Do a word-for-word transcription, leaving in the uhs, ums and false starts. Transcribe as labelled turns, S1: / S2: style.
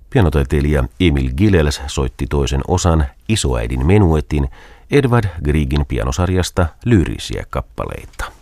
S1: Pianotaiteilija Emil Gilels soitti toisen osan Isoäidin menuetin Edvard Griegin pianosarjasta Lyyrisiä kappaleita.